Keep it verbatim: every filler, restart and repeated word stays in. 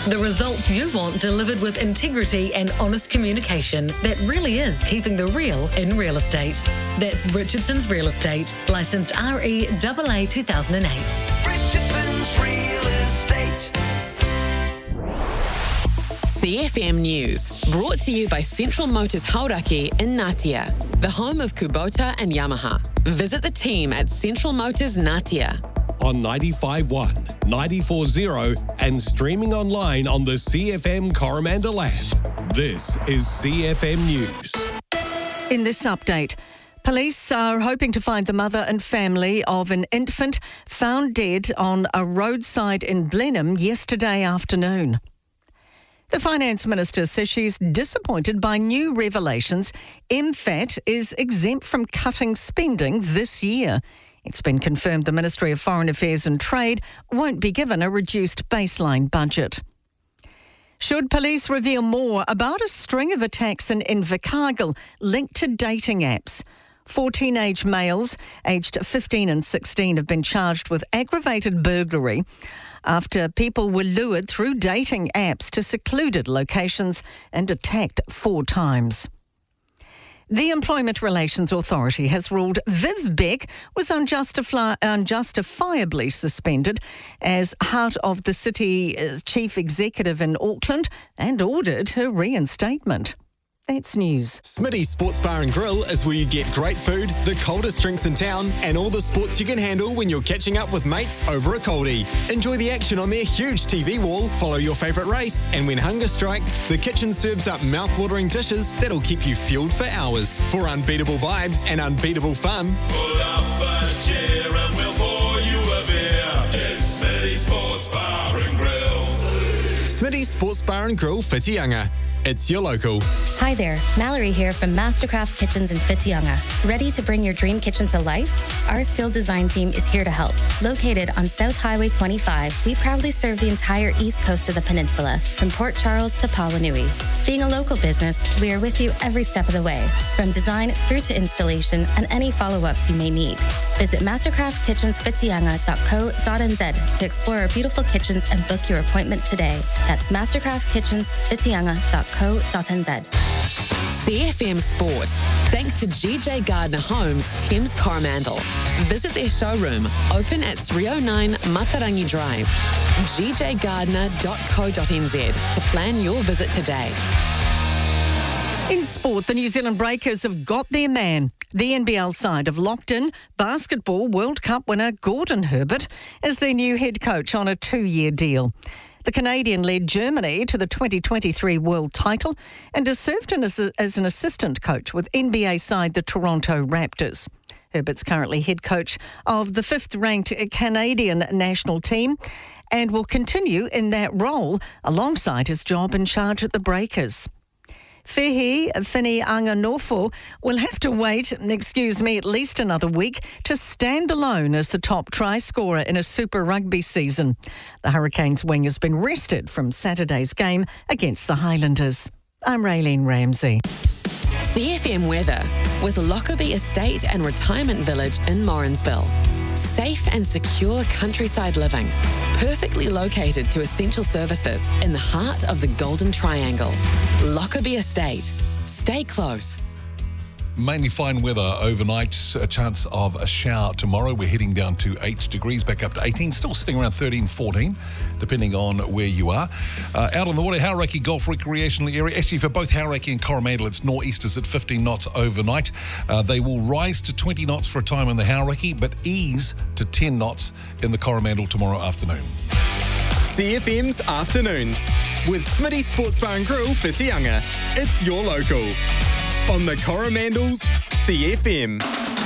The results you want delivered with integrity and honest communication that really is keeping the real in real estate. That's Richardson's Real Estate, licensed R E A A two thousand eight. Richardson's Real Estate. C F M News, brought to you by Central Motors Hauraki in Ngatea, the home of Kubota and Yamaha. Visit the team at Central Motors Ngatea. On ninety-five point one, ninety-four point zero and streaming online on the C F M Coromandel app. This is C F M News. In this update, police are hoping to find the mother and family of an infant found dead on a roadside in Blenheim yesterday afternoon. The Finance Minister says she's disappointed by new revelations M FAT is exempt from cutting spending this year. It's been confirmed the Ministry of Foreign Affairs and Trade won't be given a reduced baseline budget. Should police reveal more about a string of attacks in Invercargill linked to dating apps? Four teenage males, aged fifteen and sixteen, have been charged with aggravated burglary after people were lured through dating apps to secluded locations and attacked four times. The Employment Relations Authority has ruled Viv Beck was unjustifi- unjustifiably suspended as Heart of the City Chief Executive in Auckland and ordered her reinstatement. That's news. Smitty's Sports Bar and Grill is where you get great food, the coldest drinks in town, and all the sports you can handle when you're catching up with mates over a coldie. Enjoy the action on their huge T V wall, follow your favourite race, and when hunger strikes, the kitchen serves up mouth-watering dishes that'll keep you fueled for hours. For unbeatable vibes and unbeatable fun, pull up a chair and we'll pour you a beer. It's Smitty's Sports Bar and Grill. Smitty's Sports Bar and Grill, Whitianga. It's your local. Hi there, Mallory here from Mastercraft Kitchens in Whitianga. Ready to bring your dream kitchen to life? Our skilled design team is here to help. Located on South Highway twenty-five, we proudly serve the entire east coast of the peninsula, from Port Charles to Pawanui. Being a local business, we are with you every step of the way, from design through to installation and any follow-ups you may need. Visit mastercraft kitchens whitianga dot co dot n z to explore our beautiful kitchens and book your appointment today. That's mastercraft kitchens whitianga dot co dot n z. C F M Sport, thanks to G J Gardner Homes, Thames Coromandel. Visit their showroom, open at three oh nine Matarangi Drive, g j gardner dot co dot n z to plan your visit today. In sport, the New Zealand Breakers have got their man. The N B L side have locked in Basketball World Cup winner Gordon Herbert as their new head coach on a two-year deal. The Canadian led Germany to the twenty twenty-three world title and has served as, a, as an assistant coach with N B A side the Toronto Raptors. Herbert's currently head coach of the fifth-ranked Canadian national team and will continue in that role alongside his job in charge at the Breakers. Fehi Fini-Anganofo will have to wait, excuse me, at least another week to stand alone as the top try scorer in a Super Rugby season. The Hurricanes wing has been rested from Saturday's game against the Highlanders. I'm Raylene Ramsey. C F M weather with Lockerbie Estate and Retirement Village in Morrinsville. Safe and secure countryside living, perfectly located to essential services in the heart of the Golden Triangle. Lockerbie Estate. Stay close. Mainly fine weather overnight, a chance of a shower tomorrow. We're heading down to eight degrees, back up to eighteen, still sitting around thirteen, fourteen, depending on where you are. Uh, out on the water, Hauraki Golf Recreational Area. Actually, for both Hauraki and Coromandel, it's nor'easters at fifteen knots overnight. Uh, they will rise to twenty knots for a time in the Hauraki, but ease to ten knots in the Coromandel tomorrow afternoon. C F M's Afternoons with Smitty Sports Bar and Grill, Whitianga. It's your local. On the Coromandel's C F M.